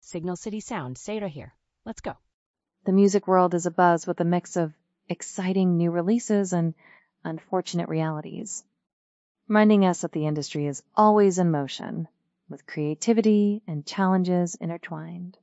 Signal City Sound, say it here. Let's go. The music world is abuzz with a mix of exciting new releases and unfortunate realities, reminding us that the industry is always in motion, with creativity and challenges intertwined.